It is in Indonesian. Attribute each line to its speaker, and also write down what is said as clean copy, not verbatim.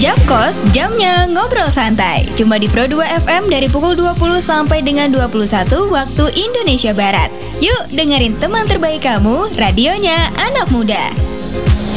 Speaker 1: Jam Kos, jamnya ngobrol santai. Cuma di Pro 2 FM dari pukul 20 sampai dengan 21 waktu Indonesia Barat. Yuk dengerin teman terbaik kamu, radionya anak muda.